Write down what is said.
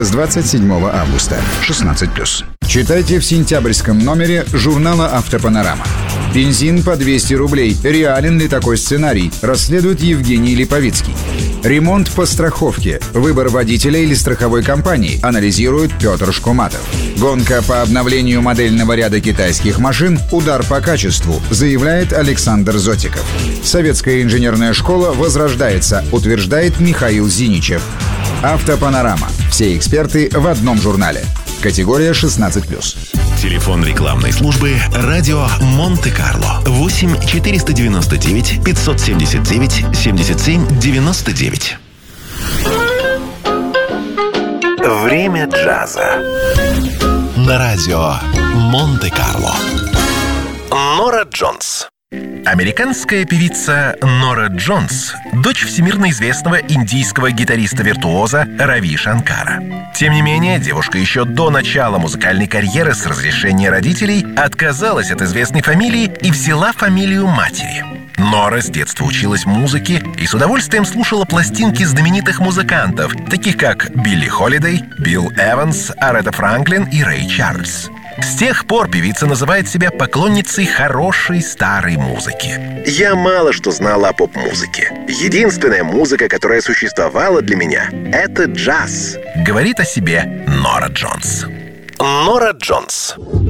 с 27 августа. 16+. Читайте в сентябрьском номере журнала «Автопанорама». Бензин по 200 рублей. Реален ли такой сценарий? Расследует Евгений Липовицкий. Ремонт по страховке. Выбор водителя или страховой компании. Анализирует Петр Шкуматов. Гонка по обновлению модельного ряда китайских машин. Удар по качеству, заявляет Александр Зотиков. Советская инженерная школа возрождается, утверждает Михаил Зиничев. «Автопанорама». Все эксперты в одном журнале. Категория 16+. Телефон рекламной службы «Радио Монте-Карло». 8 499 579 77 99. Время джаза. На радио Монте-Карло. Нора Джонс. Американская певица Нора Джонс – дочь всемирно известного индийского гитариста-виртуоза Рави Шанкара. Тем не менее, девушка еще до начала музыкальной карьеры с разрешения родителей отказалась от известной фамилии и взяла фамилию матери. Нора с детства училась музыке и с удовольствием слушала пластинки знаменитых музыкантов, таких как Билли Холидей, Билл Эванс, Аретта Франклин и Рэй Чарльз. С тех пор певица называет себя поклонницей хорошей старой музыки. «Я мало что знала о поп-музыке. Единственная музыка, которая существовала для меня, это джаз», — говорит о себе Нора Джонс. Нора Джонс.